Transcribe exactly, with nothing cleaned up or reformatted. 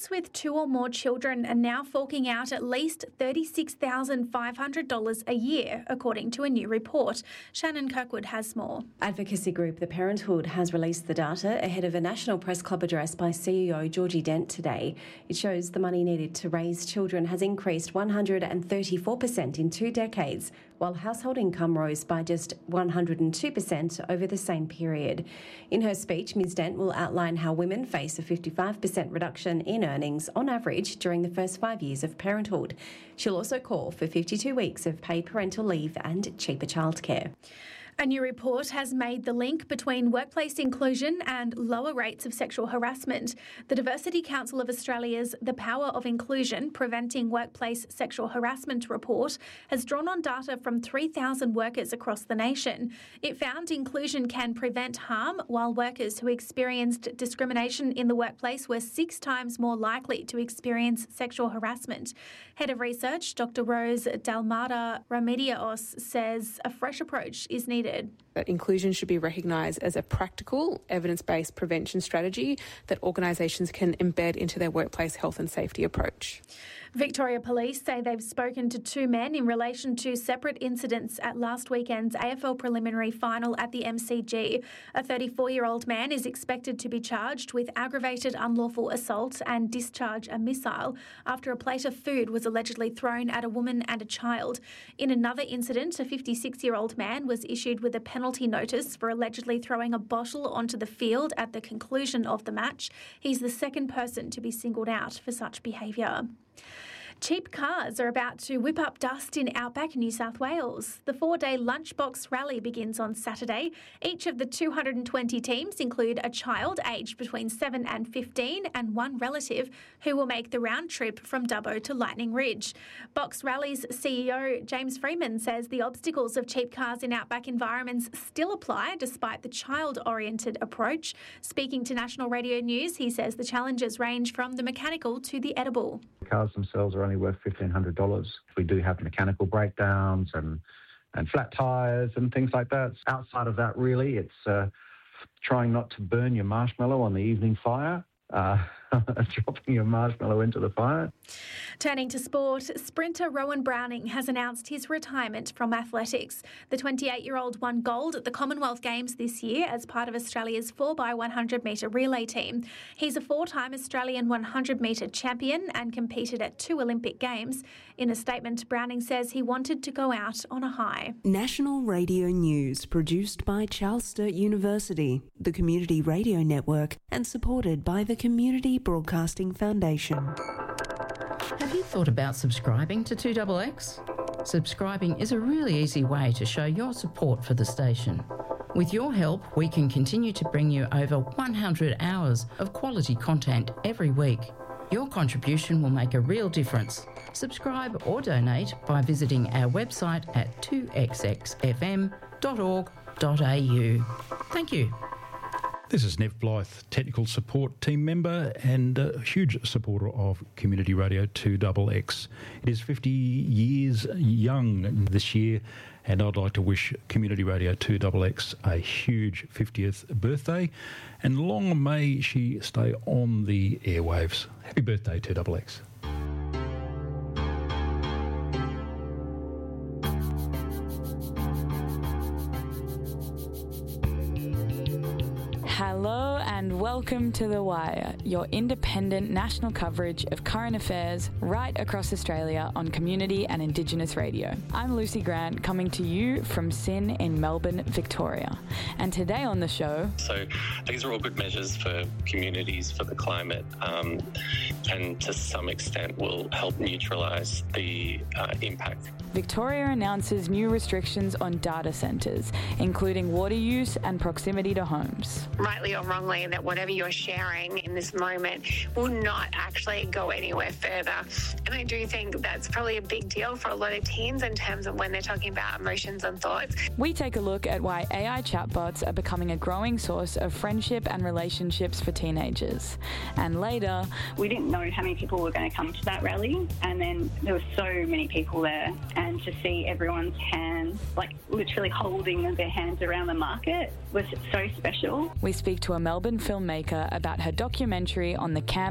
Parents with two or more children are now forking out at least thirty-six thousand five hundred dollars a year, according to a new report. Shannon Kirkwood has more. Advocacy group The Parenthood has released the data ahead of a National Press Club address by C E O Georgie Dent today. It shows the money needed to raise children has increased one hundred thirty-four percent in two decades, while household income rose by just one hundred two percent over the same period. In her speech, Miz Dent will outline how women face a fifty-five percent reduction in earnings on average during the first five years of parenthood. She'll also call for fifty-two weeks of paid parental leave and cheaper childcare. A new report has made the link between workplace inclusion and lower rates of sexual harassment. The Diversity Council of Australia's The Power of Inclusion Preventing Workplace Sexual Harassment report has drawn on data from three thousand workers across the nation. It found inclusion can prevent harm, while workers who experienced discrimination in the workplace were six times more likely to experience sexual harassment. Head of Research, Doctor Rose Dalmada Remedios, says a fresh approach is needed. That inclusion should be recognised as a practical, evidence-based prevention strategy that organisations can embed into their workplace health and safety approach. Victoria Police say they've spoken to two men in relation to separate incidents at last weekend's A F L preliminary final at the M C G. A thirty-four-year-old man is expected to be charged with aggravated unlawful assault and discharge a missile after a plate of food was allegedly thrown at a woman and a child. In another incident, a fifty-six-year-old man was issued with a penalty notice for allegedly throwing a bottle onto the field at the conclusion of the match. He's the second person to be singled out for such behaviour. Cheap cars are about to whip up dust in outback New South Wales. The four-day Lunchbox Rally begins on Saturday. Each of the two hundred twenty teams include a child aged between seven and fifteen and one relative who will make the round trip from Dubbo to Lightning Ridge. Box Rally's C E O James Freeman says the obstacles of cheap cars in outback environments still apply despite the child-oriented approach. Speaking to National Radio News, he says the challenges range from the mechanical to the edible. The cars themselves are only worth fifteen hundred dollars. We do have mechanical breakdowns and, and flat tyres and things like that. Outside of that, really, it's uh, trying not to burn your marshmallow on the evening fire, uh, dropping your marshmallow into the fire. Turning to sport, sprinter Rowan Browning has announced his retirement from athletics. The twenty-eight-year-old won gold at the Commonwealth Games this year as part of Australia's four by one hundred metre relay team. He's a four-time Australian one hundred metre champion and competed at two Olympic Games. In a statement, Browning says he wanted to go out on a high. National Radio News, produced by Charles Sturt University, the Community Radio Network, and supported by the Community Broadcasting Foundation. Have you thought about subscribing to two X X? Subscribing is a really easy way to show your support for the station. With your help, we can continue to bring you over one hundred hours of quality content every week. Your contribution will make a real difference. Subscribe or donate by visiting our website at two x x f m dot org dot a u. Thank you. This is Nev Blythe, Technical Support Team Member and a huge supporter of Community Radio two X X. It is fifty years young this year, and I'd like to wish Community Radio two X X a huge fiftieth birthday, and long may she stay on the airwaves. Happy birthday, two X X. Hello and welcome to The Wire, your independent national coverage of current affairs right across Australia on community and Indigenous radio. I'm Lucy Grant, coming to you from S I N in Melbourne, Victoria. And today on the show... So these are all good measures for communities, for the climate, um, and to some extent will help neutralise the uh, impact. Victoria announces new restrictions on data centres, including water use and proximity to homes. Rightly or wrongly, that whatever you're sharing in this moment will not actually go anywhere further. And I do think that's probably a big deal for a lot of teens in terms of when they're talking about emotions and thoughts. We take a look at why A I chatbots are becoming a growing source of friendship and relationships for teenagers. And later... We didn't know how many people were going to come to that rally, and then there were so many people there, and to see everyone's hands, like literally holding their hands around the market was so special. We speak to a Melbourne filmmaker about her documentary on the camp